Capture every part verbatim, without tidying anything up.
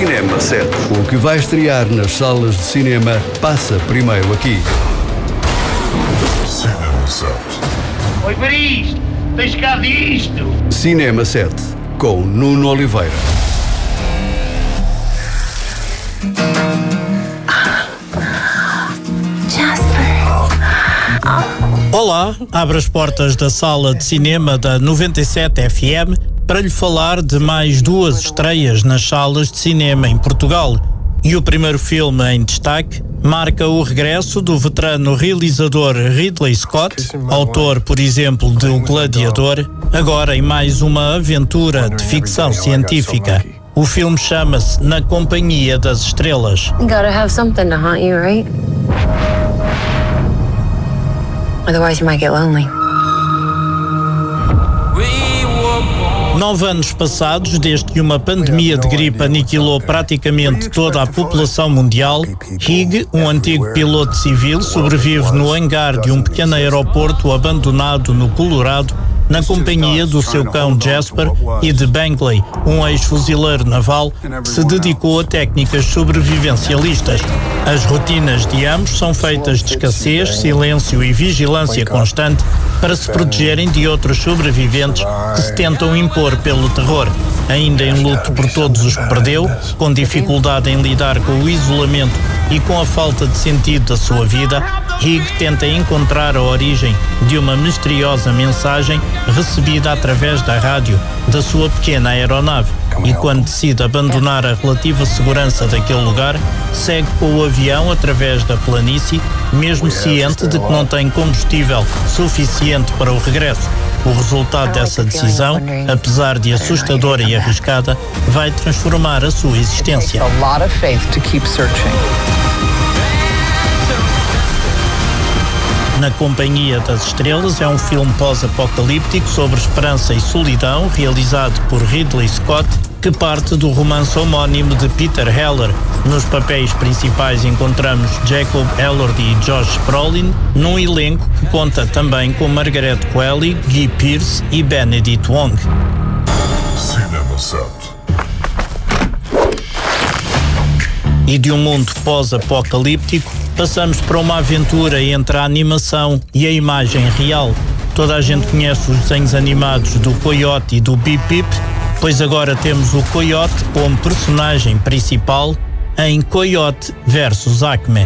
Cinema sete. O que vai estrear nas salas de cinema passa primeiro aqui. Cinema sete. Oi, para isto! Tens cá disto! Cinema sete, com Nuno Oliveira. Olá, abro as portas da sala de cinema da noventa e sete F M para lhe falar de mais duas estreias nas salas de cinema em Portugal. E o primeiro filme em destaque marca o regresso do veterano realizador Ridley Scott, autor, por exemplo, de O Gladiador, agora em mais uma aventura de ficção científica. O filme chama-se Na Companhia das Estrelas. You gotta have something to haunt you, right? Otherwise you might get lonely. Nove anos passados, desde que uma pandemia de gripe aniquilou praticamente toda a população mundial, Higg, um antigo piloto civil, sobrevive no hangar de um pequeno aeroporto abandonado no Colorado, na companhia do seu cão Jasper e de Bangley, um ex-fuzileiro naval que se dedicou a técnicas sobrevivencialistas. As rotinas de ambos são feitas de escassez, silêncio e vigilância constante para se protegerem de outros sobreviventes que se tentam impor pelo terror. Ainda em luto por todos os que perdeu, com dificuldade em lidar com o isolamento e com a falta de sentido da sua vida, Higg tenta encontrar a origem de uma misteriosa mensagem recebida através da rádio da sua pequena aeronave. E quando decide abandonar a relativa segurança daquele lugar, segue com o avião através da planície, mesmo ciente de que não tem combustível suficiente para o regresso. O resultado dessa decisão, apesar de assustadora e arriscada, vai transformar a sua existência. Na Companhia das Estrelas é um filme pós-apocalíptico sobre esperança e solidão, realizado por Ridley Scott, que parte do romance homónimo de Peter Heller. Nos papéis principais encontramos Jacob Elordi e Josh Brolin, num elenco que conta também com Margaret Qualley, Guy Pearce e Benedict Wong. Cinema sete. E de um mundo pós-apocalíptico, passamos para uma aventura entre a animação e a imagem real. Toda a gente conhece os desenhos animados do Coyote e do Bip Bip, pois agora temos o Coyote como personagem principal em Coyote versus Acme.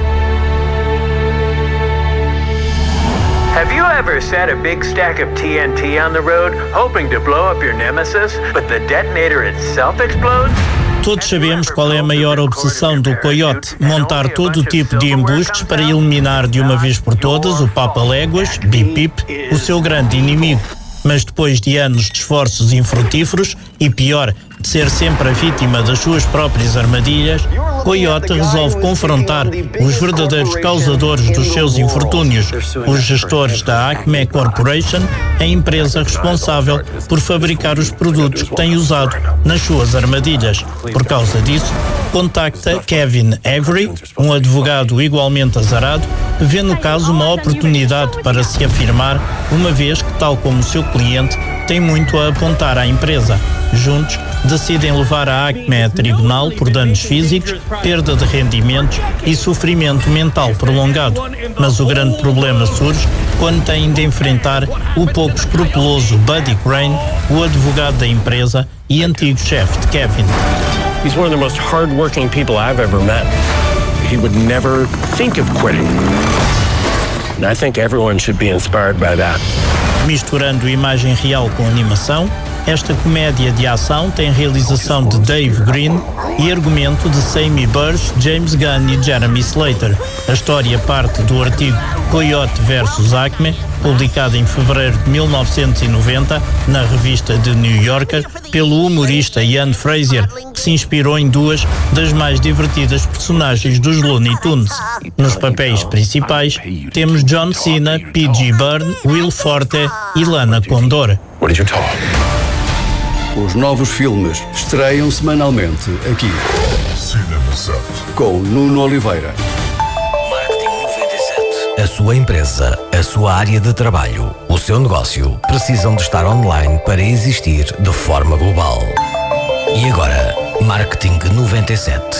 Have you ever set a big stack of T N T on the road, hoping to blow up your nemesis, but the detonator itself explodes? Todos sabemos qual é a maior obsessão do Coyote: montar todo o tipo de embustes para eliminar de uma vez por todas o Papa-Léguas, Bip Bip, o seu grande inimigo. Mas depois de anos de esforços infrutíferos e, pior, de ser sempre a vítima das suas próprias armadilhas, Coyote resolve confrontar os verdadeiros causadores dos seus infortúnios, os gestores da Acme Corporation, a empresa responsável por fabricar os produtos que tem usado nas suas armadilhas. Por causa disso, contacta Kevin Avery, um advogado igualmente azarado, que vê no caso uma oportunidade para se afirmar, uma vez que, tal como o seu cliente, tem muito a apontar à empresa. Juntos, decidem levar a Acme a tribunal por danos físicos, perda de rendimentos e sofrimento mental prolongado. Mas o grande problema surge quando têm de enfrentar o pouco escrupuloso Buddy Crane, o advogado da empresa e antigo chefe de Kevin. He's one of the most hard-working people I've ever met. He would never think of quitting. And I think everyone should be inspired by that. Misturando imagem real com animação, esta comédia de ação tem realização de Dave Green e argumento de Sammy Burch, James Gunn e Jeremy Slater. A história parte do artigo Coyote versus Acme, publicado em fevereiro de mil novecentos e noventa na revista The New Yorker, pelo humorista Ian Frazier, que se inspirou em duas das mais divertidas personagens dos Looney Tunes. Nos papéis principais temos John Cena, P G Byrne, Will Forte e Lana Condor. What did you tell him? Os novos filmes estreiam semanalmente aqui. Cinema sete. Com Nuno Oliveira. Marketing noventa e sete. A sua empresa, a sua área de trabalho, o seu negócio precisam de estar online para existir de forma global. E agora, Marketing noventa e sete.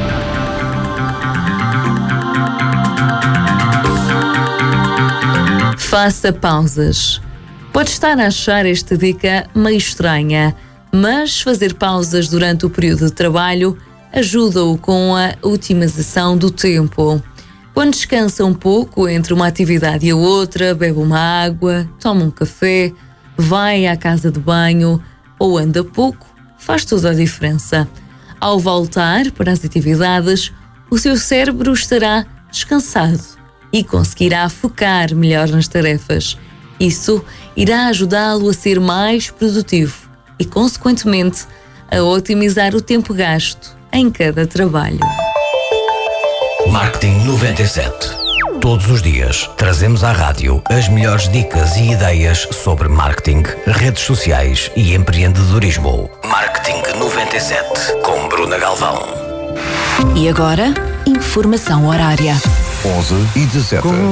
Faça pausas. Pode estar a achar esta dica meio estranha, mas fazer pausas durante o período de trabalho ajuda-o com a otimização do tempo. Quando descansa um pouco entre uma atividade e a outra, bebe uma água, toma um café, vai à casa de banho ou anda pouco, faz toda a diferença. Ao voltar para as atividades, o seu cérebro estará descansado e conseguirá focar melhor nas tarefas. Isso irá ajudá-lo a ser mais produtivo e, consequentemente, a otimizar o tempo gasto em cada trabalho. Marketing noventa e sete. Todos os dias trazemos à rádio as melhores dicas e ideias sobre marketing, redes sociais e empreendedorismo. Marketing noventa e sete com Bruna Galvão. E agora, informação horária. onze e dezessete.